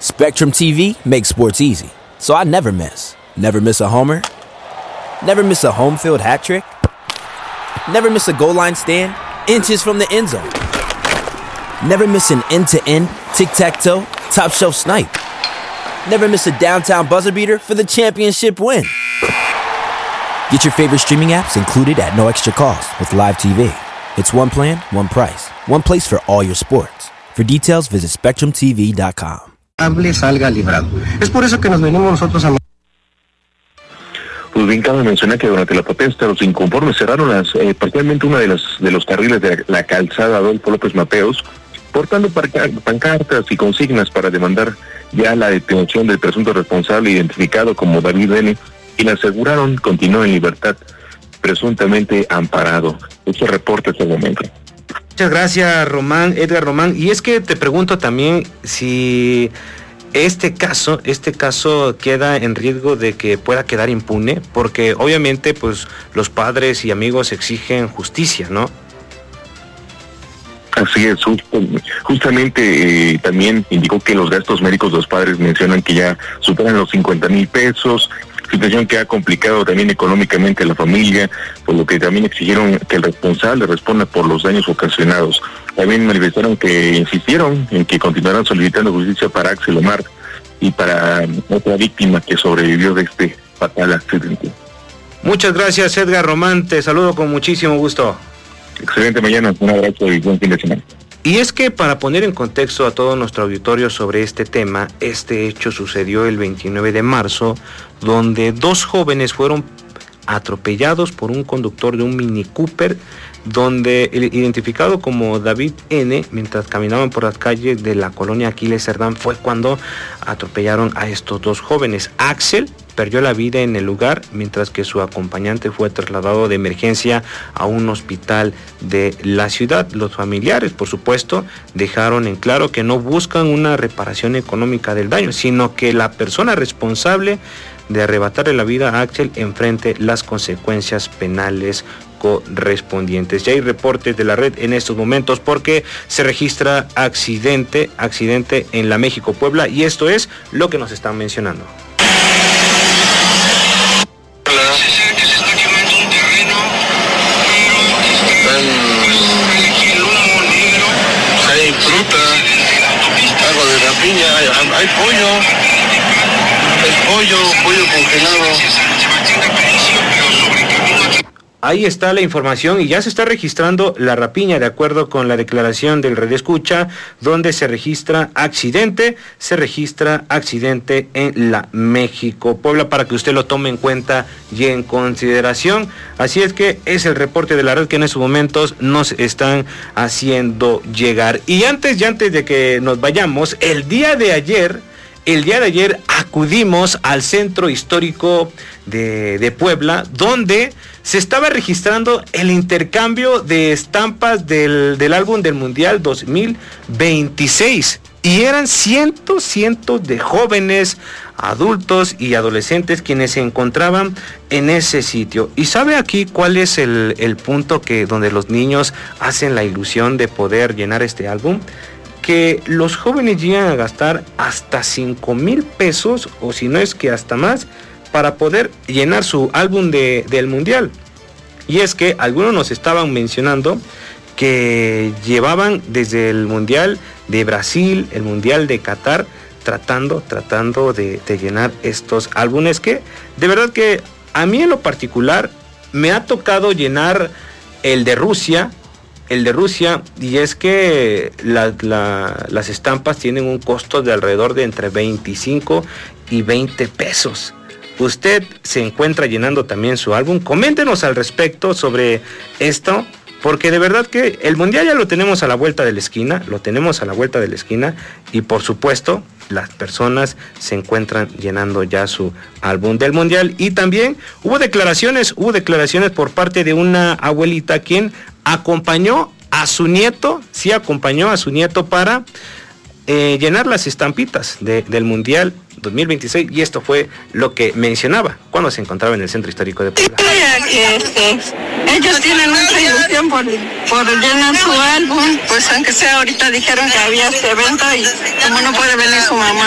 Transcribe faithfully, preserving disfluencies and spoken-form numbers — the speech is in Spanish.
Spectrum T V makes sports easy, so I never miss. Never miss a homer. Never miss a home field hat trick. Never miss a goal line stand. Inches from the end zone. Never miss an end-to-end, tic-tac-toe, top-shelf snipe. Never miss a downtown buzzer beater for the championship win. Get your favorite streaming apps included at no extra cost with Live T V. It's one plan, one price, one place for all your sports. For details, visit spectrum t v dot com. Hable, salga librado. Es por eso que nos venimos nosotros a... Pues bien, cabe mencionar que durante la protesta los inconformes cerraron las, eh, parcialmente una de, las, de los carriles de la, la calzada Adolfo López Mateos, portando pancartas y consignas para demandar ya la detención del presunto responsable identificado como David N., y le aseguraron continuó en libertad, presuntamente amparado. Este reporte es el momento. Muchas gracias, Román, Edgar Román. Y es que te pregunto también si este caso, este caso queda en riesgo de que pueda quedar impune, porque obviamente pues los padres y amigos exigen justicia, ¿no? Así es, justo, justamente eh, también indicó que los gastos médicos de los padres mencionan que ya superan los cincuenta mil pesos, situación que ha complicado también económicamente a la familia, por lo que también exigieron que el responsable responda por los daños ocasionados. También manifestaron que insistieron en que continuarán solicitando justicia para Axel Omar y para otra víctima que sobrevivió de este fatal accidente. Muchas gracias, Edgar Román, te saludo con muchísimo gusto. Excelente mañana, un abrazo y buen fin de semana. Y es que para poner en contexto a todo nuestro auditorio sobre este tema, este hecho sucedió el veintinueve de marzo, donde dos jóvenes fueron atropellados por un conductor de un Mini Cooper, donde el identificado como David N., mientras caminaban por las calles de la colonia Aquiles Cerdán, fue cuando atropellaron a estos dos jóvenes. Axel perdió la vida en el lugar, mientras que su acompañante fue trasladado de emergencia a un hospital de la ciudad. Los familiares, por supuesto, dejaron en claro que no buscan una reparación económica del daño, sino que la persona responsable de arrebatarle la vida a Axel enfrente las consecuencias penales correspondientes. Ya hay reportes de la red en estos momentos porque se registra accidente, accidente en la México Puebla, y esto es lo que nos están mencionando. Hay fruta, algo de rapiña, hay, hay pollo, hay pollo, pollo congelado. Ahí está la información y ya se está registrando la rapiña de acuerdo con la declaración del Red Escucha, donde se registra accidente, se registra accidente en la México Puebla, para que usted lo tome en cuenta y en consideración. Así es que es el reporte de la red que en estos momentos nos están haciendo llegar. Y antes, y antes de que nos vayamos, el día de ayer, el día de ayer acudimos al Centro Histórico de, de Puebla, donde se estaba registrando el intercambio de estampas del, del álbum del Mundial dos mil veintiséis. Y eran cientos, cientos de jóvenes, adultos y adolescentes quienes se encontraban en ese sitio. ¿Y sabe aquí cuál es el, el punto que donde los niños hacen la ilusión de poder llenar este álbum? Que los jóvenes llegan a gastar hasta cinco mil pesos, o si no es que hasta más, para poder llenar su álbum de, del Mundial. Y es que algunos nos estaban mencionando que llevaban desde el Mundial de Brasil, el Mundial de Qatar, tratando, tratando de, de llenar estos álbumes, que de verdad que a mí en lo particular me ha tocado llenar el de Rusia, el de Rusia, y es que la, la, las estampas tienen un costo de alrededor de entre veinticinco y veinte pesos. Usted se encuentra llenando también su álbum. Coméntenos al respecto sobre esto, porque de verdad que el Mundial ya lo tenemos a la vuelta de la esquina, lo tenemos a la vuelta de la esquina, y por supuesto las personas se encuentran llenando ya su álbum del Mundial. Y también hubo declaraciones, hubo declaraciones por parte de una abuelita quien acompañó a su nieto, sí acompañó a su nieto para eh, llenar las estampitas de, del Mundial dos mil veintiséis, y esto fue lo que mencionaba cuando se encontraba en el Centro Histórico de Puebla. Que este, ellos tienen mucha ilusión por, por llenar su álbum, pues aunque sea ahorita dijeron que había este evento y como no puede venir su mamá.